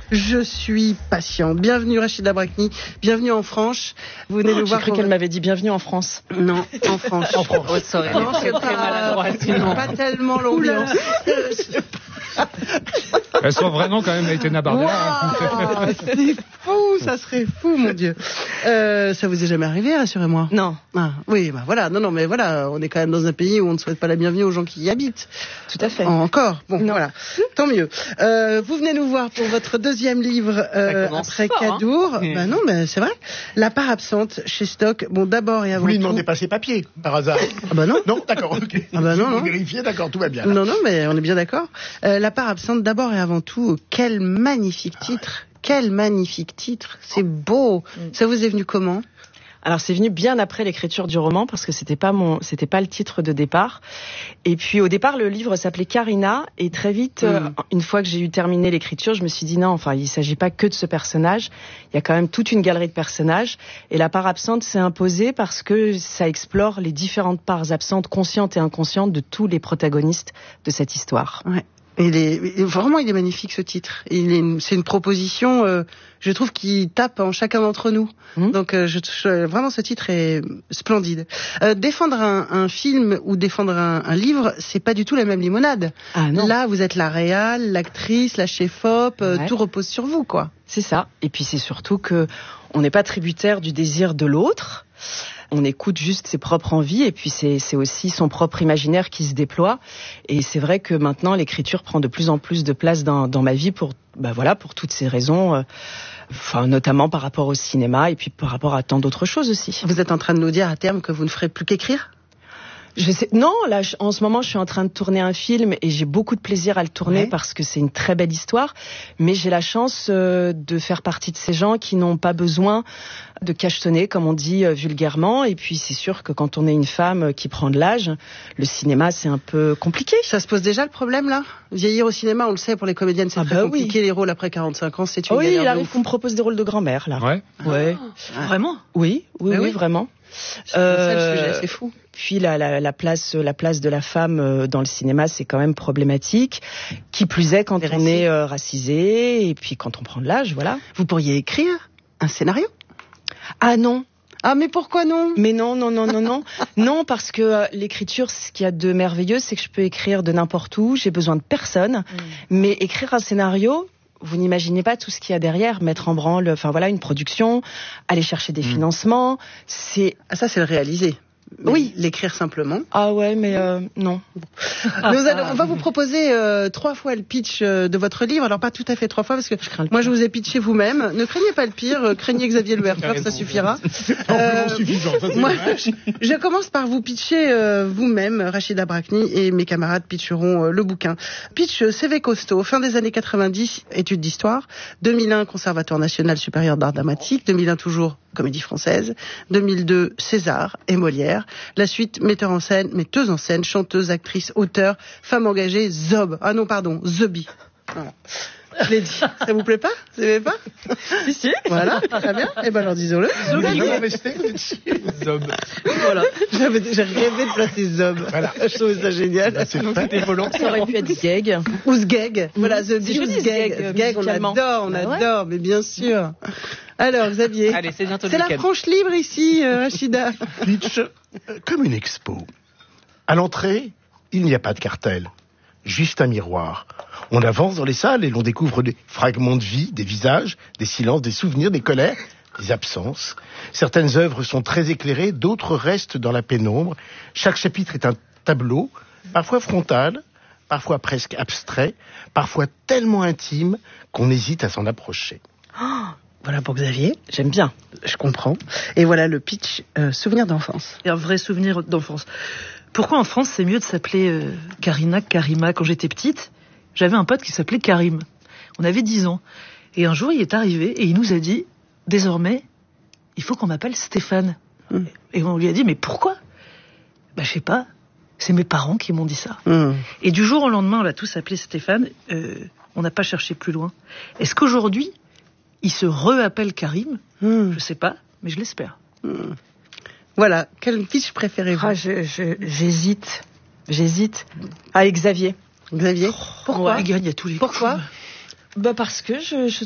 Je suis patiente. Bienvenue Rachida Brakni, bienvenue en France. Vous venez nous voir. J'ai cru qu'elle m'avait dit bienvenue en France. Non, en France. En France. Oh, sorry. Non, c'est très maladroit, sinon. pas tellement l'ambiance. Elles sont vraiment quand même avec Étienne Bardella. Wow, c'est fou, ça serait fou, mon Dieu. Ça vous est jamais arrivé, rassurez-moi? Non. Ah, oui, bah voilà. Non, mais voilà, on est quand même dans un pays où on ne souhaite pas la bienvenue aux gens qui y habitent. Tout à fait. Encore. Bon, voilà. Tant mieux. Vous venez nous voir pour votre deuxième livre après fort, Cadour. Hein. Ben non, mais c'est vrai. La part absente chez Stock. Bon, d'abord et avant tout. Vous lui demandez pas ses papiers, par hasard? Ah bah non. Non, d'accord, ok. Ah bah non, non. Vous vérifiez, d'accord, tout va bien. Là. Non, mais on est bien d'accord. La part absente, d'abord et avant tout. Quel magnifique titre. Quel magnifique titre. C'est beau. Ça vous est venu comment? Alors c'est venu bien après l'écriture du roman parce que c'était pas le titre de départ. Et puis au départ le livre s'appelait Karina et très vite une fois que j'ai eu terminé l'écriture, je me suis dit non, enfin il s'agit pas que de ce personnage, il y a quand même toute une galerie de personnages et la part absente s'est imposée parce que ça explore les différentes parts absentes conscientes et inconscientes de tous les protagonistes de cette histoire. Ouais. Il est magnifique ce titre. C'est une proposition, je trouve, qui tape en chacun d'entre nous. Donc, vraiment, ce titre est splendide. Défendre un film ou défendre un livre, c'est pas du tout la même limonade. Ah, non. Là, vous êtes la réal, l'actrice, la chef-op, Ouais. tout repose sur vous, quoi. C'est ça. Et puis c'est surtout que on n'est pas tributaire du désir de l'autre. On écoute juste ses propres envies et puis c'est aussi son propre imaginaire qui se déploie. Et c'est vrai que maintenant l'écriture prend de plus en plus de place dans ma vie pour toutes ces raisons. Notamment par rapport au cinéma et puis par rapport à tant d'autres choses aussi. Vous êtes en train de nous dire à terme que vous ne ferez plus qu'écrire ? Non, là, en ce moment, je suis en train de tourner un film et j'ai beaucoup de plaisir à le tourner parce que c'est une très belle histoire. Mais j'ai la chance de faire partie de ces gens qui n'ont pas besoin de cachetonner, comme on dit vulgairement. Et puis, c'est sûr que quand on est une femme qui prend de l'âge, le cinéma, c'est un peu compliqué. Ça se pose déjà le problème, là ? Vieillir au cinéma, on le sait, pour les comédiennes, c'est très compliqué. Oui. Les rôles après 45 ans, c'est une galère. Oui, il arrive qu'on me propose des rôles de grand-mère, là. Ouais. Vraiment ? Oui, vraiment. C'est ça le sujet, c'est fou. Puis la place de la femme dans le cinéma, c'est quand même problématique. Qui plus est quand on est racisé et puis quand on prend de l'âge, voilà. Vous pourriez écrire un scénario ? Ah non. Ah mais pourquoi non ? Mais non. Non, parce que l'écriture, ce qu'il y a de merveilleux, c'est que je peux écrire de n'importe où, j'ai besoin de personne. Mais écrire un scénario, vous n'imaginez pas tout ce qu'il y a derrière, mettre en branle, une production, aller chercher des financements, c'est... Ah ça, c'est le réaliser. Mais oui. L'écrire simplement. Ah ouais, mais non. On va vous proposer 3 fois le pitch de votre livre. Alors pas tout à fait 3 fois parce que moi je vous ai pitché vous-même. Ne craignez pas le pire, craignez Xavier Le Herpeur, ça suffira. Suffisant. Moi, je commence par vous pitcher vous-même, Rachida Brakni, et mes camarades pitcheront le bouquin. Pitch CV costaud, fin des années 90, études d'histoire, 2001 Conservatoire national supérieur d'art dramatique, 2001 toujours Comédie Française, 2002 César et Molière. La suite, metteuse en scène, chanteuse, actrice, auteur, femme engagée, Zob. Ah non, pardon, Zobi. Voilà. Je l'ai dit. Ça vous plaît pas ? Vous aimez pas ? Si. Voilà, très bien. Eh ben alors disons-le. Zob. Voilà. J'ai rêvé de placer Zob. Voilà. Je trouvais ça génial. C'était volant. Ça aurait pu être Sgeg. Ou Sgeg. Voilà, Zobi ou Sgeg. Sgeg, on adore, mais bien sûr. Alors, Xavier. Allez, c'est bientôt le C'est la week-end. franche libre ici, Rachida. Pitch comme une expo. À l'entrée, il n'y a pas de cartel. Juste un miroir. On avance dans les salles et l'on découvre des fragments de vie, des visages, des silences, des souvenirs, des colères, des absences. Certaines œuvres sont très éclairées, d'autres restent dans la pénombre. Chaque chapitre est un tableau, parfois frontal, parfois presque abstrait, parfois tellement intime qu'on hésite à s'en approcher. Voilà pour Xavier. J'aime bien. Je comprends. Et voilà le pitch souvenir d'enfance. Et un vrai souvenir d'enfance. Pourquoi en France c'est mieux de s'appeler Karina, Karima? Quand j'étais petite, j'avais un pote qui s'appelait Karim. On avait 10 ans. Et un jour il est arrivé et il nous a dit, désormais, il faut qu'on m'appelle Stéphane. Et on lui a dit, mais pourquoi? Je sais pas. C'est mes parents qui m'ont dit ça. Et du jour au lendemain, on l'a tous appelé Stéphane. On n'a pas cherché plus loin. Est-ce qu'aujourd'hui, il se re-appelle Karim? Je sais pas, mais je l'espère. Voilà, quel pitch préférez-vous? J'hésite. Avec Xavier. Xavier? Pourquoi? Il gagne à tous les Pourquoi? coups. Parce que je